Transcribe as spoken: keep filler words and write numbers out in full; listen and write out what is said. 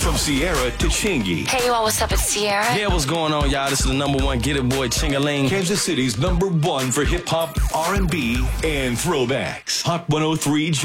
From Sierra to Chingy. Hey, you all, what's up? It's Sierra. Yeah, what's going on, y'all? This is the number one Get It Boy, Chingaling. Kansas City's number one for hip hop, R and B, and throwbacks. Hot one oh three J.